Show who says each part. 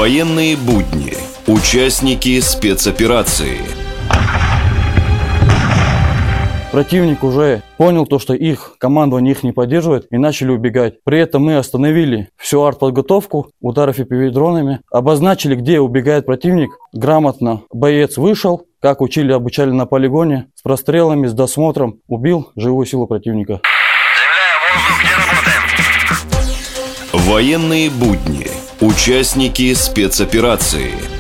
Speaker 1: Военные будни. Участники спецоперации.
Speaker 2: Противник уже понял то, что их командование их не поддерживает, и начали убегать. При этом мы остановили всю артподготовку ударов FPV-дронами, обозначили, где убегает противник. Грамотно боец вышел, как учили, обучали на полигоне, с прострелами, с досмотром, убил живую силу противника.
Speaker 3: Земля, воздух, где работаем?
Speaker 1: Военные будни. Участники спецоперации.